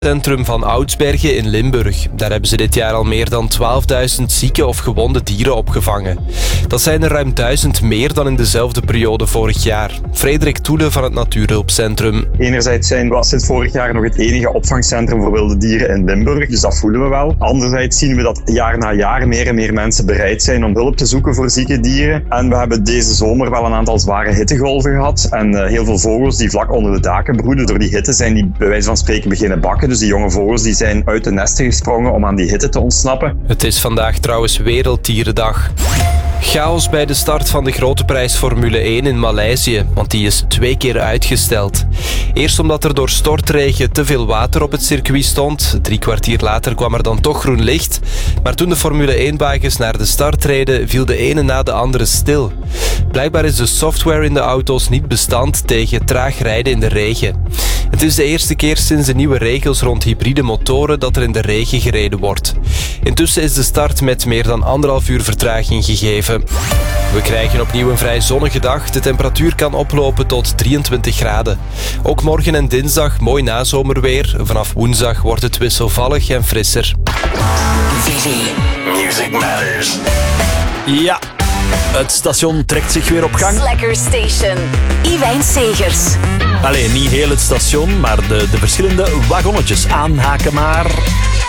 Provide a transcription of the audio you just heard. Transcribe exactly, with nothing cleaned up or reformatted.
Centrum van Oudsbergen in Limburg. Daar hebben ze dit jaar al meer dan twaalfduizend zieke of gewonde dieren opgevangen. Dat zijn er ruim duizend meer dan in dezelfde periode vorig jaar. Frederik Toele van het Natuurhulpcentrum. Enerzijds zijn we sinds vorig jaar nog het enige opvangcentrum voor wilde dieren in Limburg, dus dat voelen we wel. Anderzijds zien we dat jaar na jaar meer en meer mensen bereid zijn om hulp te zoeken voor zieke dieren. En we hebben deze zomer wel een aantal zware hittegolven gehad. En uh, heel veel vogels die vlak onder de daken broeden, door die hitte zijn die bij wijze van spreken beginnen bakken. Dus die jonge vogels die zijn uit de nesten gesprongen om aan die hitte te ontsnappen. Het is vandaag trouwens Werelddierendag. Chaos bij de start van de grote prijs Formule één in Maleisië, want die is twee keer uitgesteld. Eerst omdat er door stortregen te veel water op het circuit stond. Drie kwartier later kwam er dan toch groen licht. Maar toen de Formule één-wagens naar de start reden, viel de ene na de andere stil. Blijkbaar is de software in de auto's niet bestand tegen traag rijden in de regen. Het is de eerste keer sinds de nieuwe regels rond hybride motoren dat er in de regen gereden wordt. Intussen is de start met meer dan anderhalf uur vertraging gegeven. We krijgen opnieuw een vrij zonnige dag. De temperatuur kan oplopen tot drieëntwintig graden. Ook morgen en dinsdag mooi nazomerweer. Vanaf woensdag wordt het wisselvallig en frisser. Music Matters. Ja, het station trekt zich weer op gang. Slacker Station. Iwijn Segers. Alleen niet heel het station, maar de, de verschillende wagonnetjes aanhaken maar.